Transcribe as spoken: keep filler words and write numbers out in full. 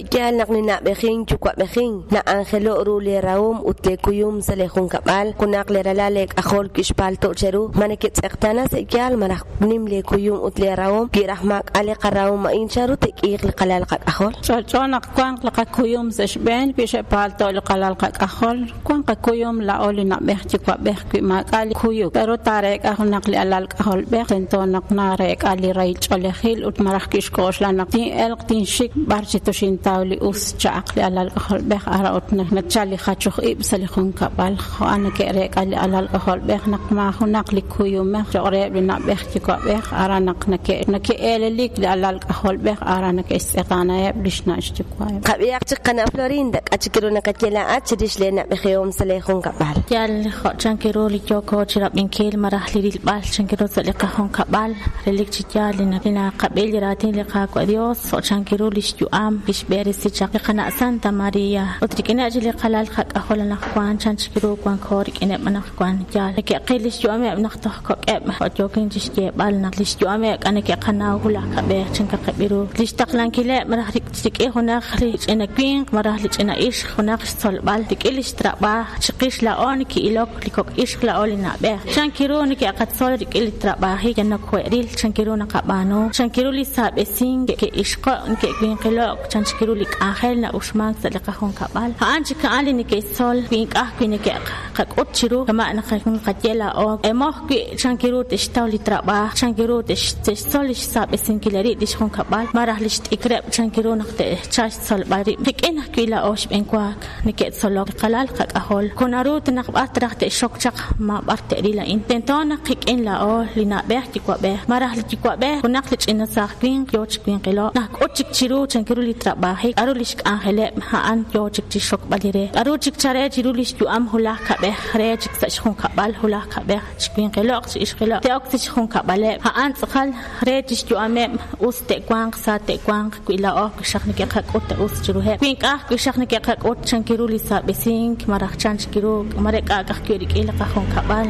tial nak ni nak beking chukwa beking na Angelo rule raum utle kuyum salehun kapal kunak le ralalek akhol kishpal to cheru manekit ektana se kyal marak nimle kuyum utle raum kirahmak ale qaraum ma insharu tekir le qalal qak akhol chona kwan qak kuyum seshben kishpal to le qalal qak akhol kwan qak kuyum la oli nak beh chukwa beh ki makali kuyu pero tarek ahonak le alal akhol beh tento nak narek ali rai chole khil ut marak kishkosh la nak tin el tin shik barchi to shin tawli us chaqli alal akhol beh ara utna natchali khachukh ibsalihun kapal ana kerek ali alal akhol beh nak ma hunak likuyu me jore bina beh chukwa beh ara nak nak nak elelik li alal akhol beh ara nak istiqana yablishna chukwa qabiyak chqana florinda achkiruna katela achdish lena bekhiyum salihun kapal yal chankiro li joko chirab min kel marahli lil bal chankiro salihun kapal relik chijalina lina qabil ratin liqa ko dios so chankiro li juam bish berisi chaqana Santa Maria utrikina ajli qalal khak akhol nak kwan chanchkiro kwan khorik ene manak kwan jal ke qilis juame nak to ko eb jokin jishje bal nak lis juame kana ke qana hula ka be chanka qabiru lis taqlan kile marahlik tik e hona khri ena queen marahlik ena ish hona sol bal tik ilis traba chiqish la on ki ilok likok ish la olina be chankiro ni ke qat sol dik il traba hi kana khoiril chankiro na qabano chankiro li sabe sing ke ishqa ke queen qilok chanchkiro lik akhel na usman salqa hon kabal anchi ka ali ni ke sol queen ka queen ke qak utchiru kama na khakun qatela o emoh ki chankiro tishtaw li traba chankiro tish sol sabe sing kilari dish hon kabal marahlish ikrab chankiro naqte chash sol bari dikin kila osh ben kwak ni ke solok qalal qak ahol konarut naqbat raxte shok chaq ma barte rila intentona qik in la o lina beh tikwa beh marahli tikwa beh konaqlich in saqin yoch queen qilo nak ochik chiru chankiro li traba hi arulish ahele ha an yochik chi shok balire aruchik chare chirulish ju am hula ka beh re chik sa shon kabal hula ka beh queen qilo ish qilo te ok shon kabale ha an tsal re chis ju ame uste kwang sa te kwang kwila o shakni ke khak ot us chiru he queen ka ku shakni ke khak ot chankiro li sa besing marach chanchkiro mare ka ka kiri ke la ka hon kabal